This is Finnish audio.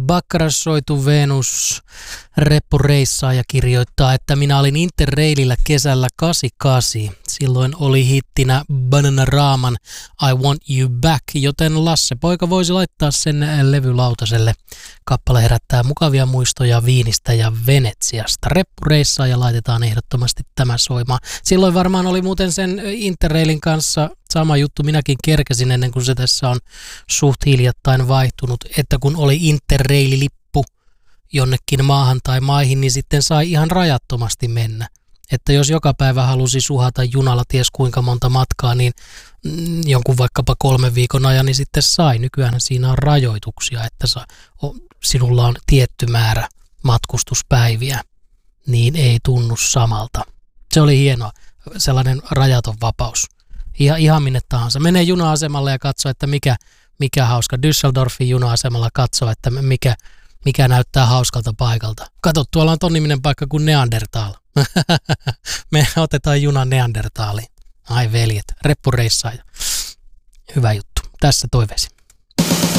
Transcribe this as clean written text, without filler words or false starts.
Bakkarassoitu Venus reppureissaaja kirjoittaa, että minä olin Interrailillä kesällä 88. Silloin oli hittinä Bananaraaman I Want You Back, joten Lasse poika voisi laittaa sen levylautaselle. Kappale herättää mukavia muistoja Viinistä ja Venetsiasta. Reppureissaaja laitetaan ehdottomasti tämä soimaan. Silloin varmaan oli muuten sen Interrailin kanssa sama juttu, minäkin kerkesin ennen kuin se tässä on suht hiljattain vaihtunut, että kun oli Interrail-lippu jonnekin maahan tai maihin, niin sitten sai ihan rajattomasti mennä. Että jos joka päivä halusi suhata junalla ties kuinka monta matkaa, niin jonkun vaikkapa 3 viikon ajan, niin sitten sai. Nykyään siinä on rajoituksia, että sinulla on tietty määrä matkustuspäiviä, niin ei tunnu samalta. Se oli hienoa, sellainen rajaton vapaus. Ihan minne tahansa. Menee juna-asemalle ja katsoo, että mikä hauska. Düsseldorfin juna-asemalla katsoo, että mikä näyttää hauskalta paikalta. Kato, tuolla on ton niminen paikka kuin Neandertal. Me otetaan junan Neandertaliin. Ai veljet, reppureissaaja. Hyvä juttu. Tässä toiveesi.